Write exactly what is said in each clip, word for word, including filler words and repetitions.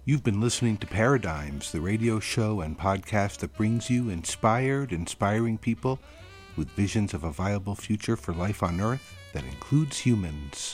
You've been listening to Paradigms, the radio show and podcast that brings you inspired, inspiring people with visions of a viable future for life on Earth that includes humans.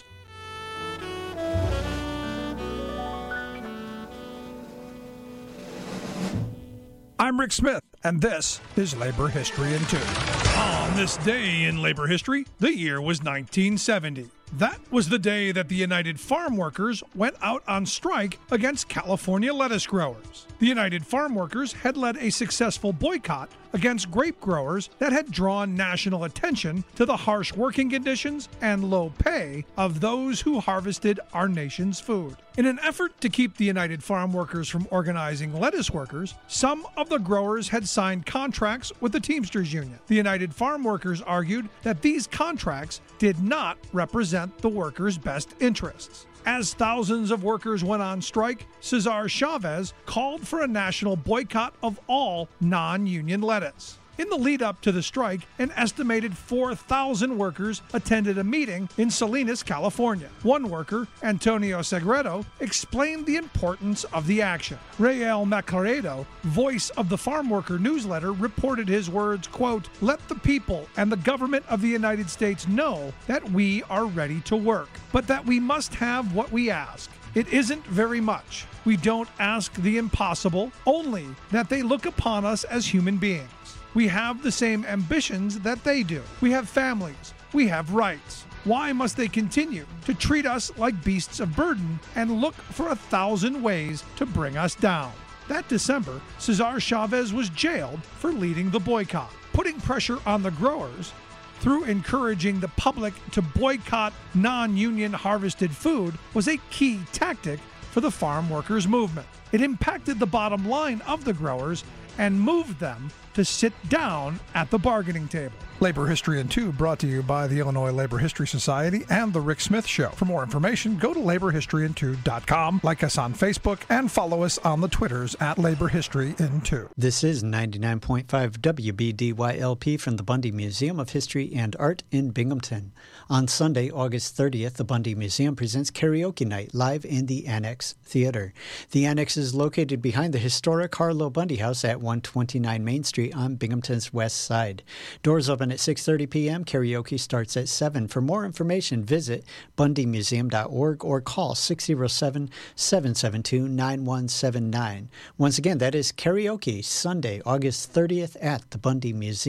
I'm Rick Smith, and this is Labor History in Two. On this day in labor history, the year was nineteen seventy. That was the day that the United Farm Workers went out on strike against California lettuce growers. The United Farm Workers had led a successful boycott against grape growers that had drawn national attention to the harsh working conditions and low pay of those who harvested our nation's food. In an effort to keep the United Farm Workers from organizing lettuce workers, some of the growers had signed contracts with the Teamsters Union. The United Farm Workers argued that these contracts did not represent the workers' best interests. As thousands of workers went on strike, Cesar Chavez called for a national boycott of all non-union lettuce. In the lead up to the strike, an estimated four thousand workers attended a meeting in Salinas, California. One worker, Antonio Segredo, explained the importance of the action. Rael Macaredo, voice of the Farm Worker newsletter, reported his words, quote, "Let the people and the government of the United States know that we are ready to work, but that we must have what we ask. It isn't very much. We don't ask the impossible, only that they look upon us as human beings. We have the same ambitions that they do. We have families. We have rights. Why must they continue to treat us like beasts of burden and look for a thousand ways to bring us down?" That December, Cesar Chavez was jailed for leading the boycott. Putting pressure on the growers through encouraging the public to boycott non-union harvested food was a key tactic for the farm workers movement. It impacted the bottom line of the growers and moved them to sit down at the bargaining table. Labor History in Two brought to you by the Illinois Labor History Society and The Rick Smith Show. For more information, go to labor history in two dot com, like us on Facebook, and follow us on the Twitters at Labor History in Two. This is ninety-nine point five W B D Y L P from the Bundy Museum of History and Art in Binghamton. On Sunday, August thirtieth, the Bundy Museum presents Karaoke Night live in the Annex Theater. The Annex is located behind the historic Harlow Bundy House at one twenty-nine Main Street on Binghamton's west side. Doors open at six thirty p.m. Karaoke starts at seven. For more information, visit bundy museum dot org or call six oh seven, seven seven two, nine one seven nine. Once again, that is karaoke Sunday, August thirtieth at the Bundy Museum.